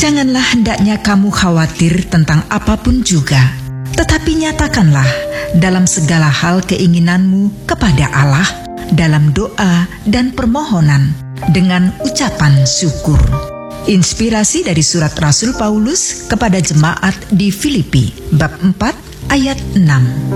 Janganlah hendaknya kamu khawatir tentang apapun juga, tetapi nyatakanlah dalam segala hal keinginanmu kepada Allah dalam doa dan permohonan dengan ucapan syukur. Inspirasi dari surat Rasul Paulus kepada jemaat di Filipi, bab 4 ayat 6.